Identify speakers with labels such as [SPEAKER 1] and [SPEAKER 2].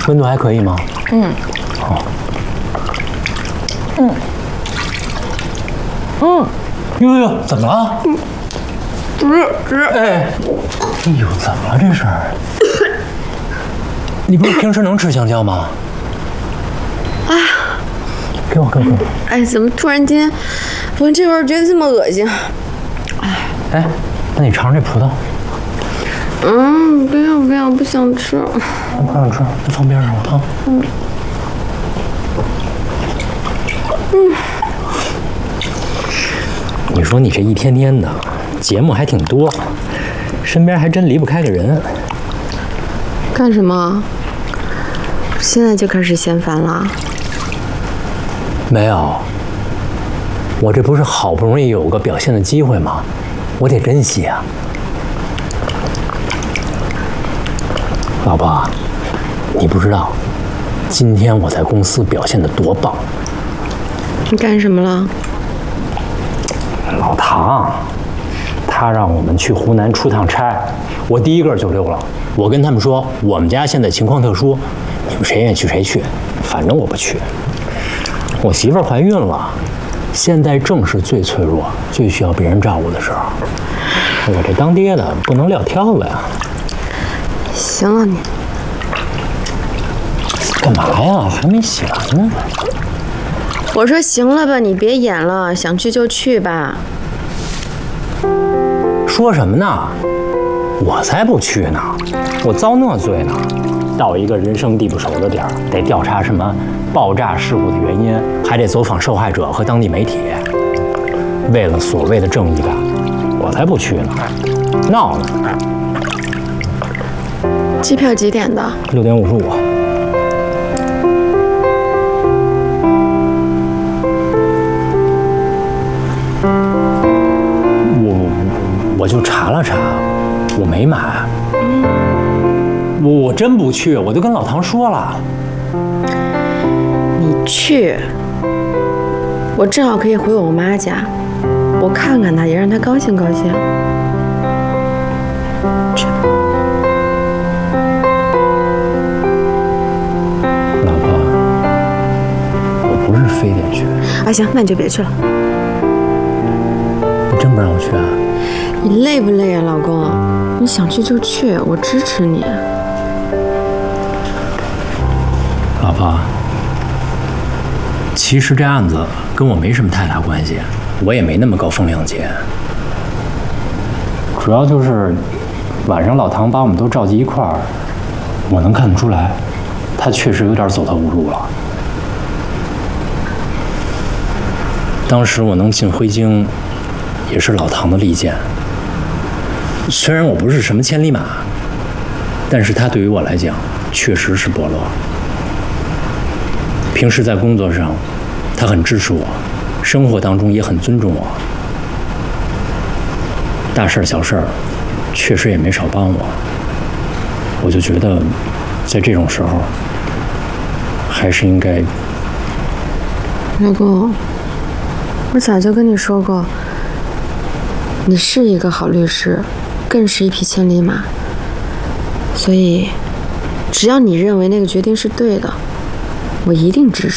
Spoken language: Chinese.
[SPEAKER 1] 温度还可以吗？
[SPEAKER 2] 嗯。
[SPEAKER 1] 好。哟，怎么了？
[SPEAKER 2] 不是，
[SPEAKER 1] 哎呦，怎么了这是？你不是平时能吃香蕉吗？
[SPEAKER 2] 哎，
[SPEAKER 1] 给我。
[SPEAKER 2] 哎，怎么突然间闻这味儿觉得这么恶心？
[SPEAKER 1] 哎，那你尝尝这葡萄。
[SPEAKER 2] 不要，不想吃。
[SPEAKER 1] 不想吃，就放边上了啊。你说你这一天天的节目还挺多，身边还真离不开个人。
[SPEAKER 2] 干什么？现在就开始嫌烦了？
[SPEAKER 1] 没有，我这不是好不容易有个表现的机会吗？我得珍惜啊。老婆，你不知道，今天我在公司表现得多棒。
[SPEAKER 2] 你干什么了？
[SPEAKER 1] 老唐，他让我们去湖南出趟差，我第一个就溜了。我跟他们说，我们家现在情况特殊，你们谁愿意去谁去，反正我不去。我媳妇儿怀孕了，现在正是最脆弱、最需要别人照顾的时候。我这当爹的不能撂挑子呀。
[SPEAKER 2] 行了你。
[SPEAKER 1] 干嘛呀？还没洗完呢。
[SPEAKER 2] 我说行了吧，你别演了，想去就去吧。
[SPEAKER 1] 说什么呢？我才不去呢，我遭那罪呢。到一个人生地不熟的地儿，得调查什么爆炸事故的原因，还得走访受害者和当地媒体。为了所谓的正义感，我才不去呢。闹呢。
[SPEAKER 2] 机票几点的
[SPEAKER 1] ？6点55。我就查了查，我没买。我真不去，我都跟老唐说了。
[SPEAKER 2] 你去，我正好可以回我妈家，我看看她，也让她高兴高兴。去吧。
[SPEAKER 1] 老婆，我不是非得去。
[SPEAKER 2] 啊，行，那你就别去了。
[SPEAKER 1] 你真不让我去啊？
[SPEAKER 2] 你累不累啊，老公？你想去就去，我支持你。
[SPEAKER 1] 老婆，其实这案子跟我没什么太大关系，我也没那么高风亮节。主要就是晚上老唐把我们都召集一块儿，我能看得出来，他确实有点走投无路了。当时我能进灰鲸，也是老唐的利剑。虽然我不是什么千里马，但是他对于我来讲确实是伯乐。平时在工作上，他很支持我，生活当中也很尊重我，大事小事确实也没少帮我。我就觉得，在这种时候，还是应该。
[SPEAKER 2] 老公，我早就跟你说过，你是一个好律师，更是一匹千里马。所以，只要你认为那个决定是对的，我一定支持。